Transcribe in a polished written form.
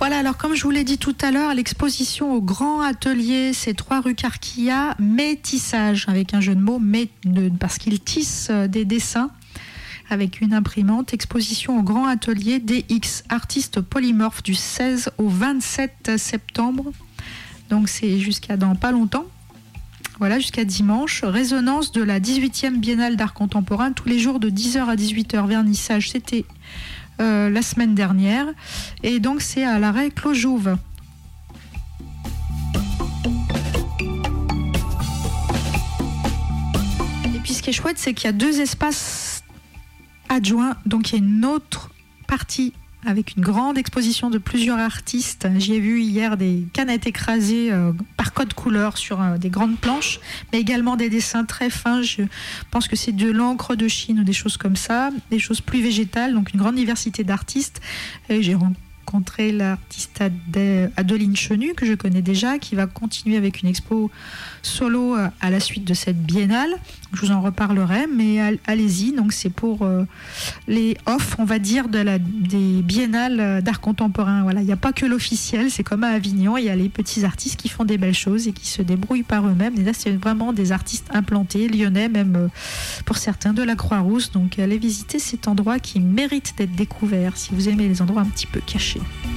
Voilà, alors comme je vous l'ai dit tout à l'heure, l'exposition au Grand Atelier, c'est 3 rue Carquilla, métissage, avec un jeu de mots, parce qu'il tisse des dessins avec une imprimante. Exposition au Grand Atelier DX, artiste polymorphe, du 16 au 27 septembre. Donc c'est jusqu'à dans pas longtemps. Voilà, jusqu'à dimanche. Résonance de la 18e Biennale d'art contemporain, tous les jours de 10h à 18h. Vernissage, c'était la semaine dernière. Et donc c'est à l'arrêt Clos-Jouve. Et puis ce qui est chouette, c'est qu'il y a 2 espaces adjoints. Donc il y a une autre partie avec une grande exposition de plusieurs artistes. J'ai vu hier des canettes écrasées par code couleur sur des grandes planches, mais également des dessins très fins. Je pense que c'est de l'encre de Chine ou des choses comme ça, des choses plus végétales, donc une grande diversité d'artistes. Et j'ai rencontré l'artiste Adeline Chenu, que je connais déjà, qui va continuer avec une expo solo à la suite de cette biennale. Je vous en reparlerai, mais allez-y. Donc c'est pour les off, on va dire, des biennales d'art contemporain. Voilà, il n'y a pas que l'officiel, c'est comme à Avignon, il y a les petits artistes qui font des belles choses et qui se débrouillent par eux-mêmes. Et là, c'est vraiment des artistes implantés, lyonnais, même pour certains, de la Croix-Rousse. Donc allez visiter cet endroit qui mérite d'être découvert si vous aimez les endroits un petit peu cachés.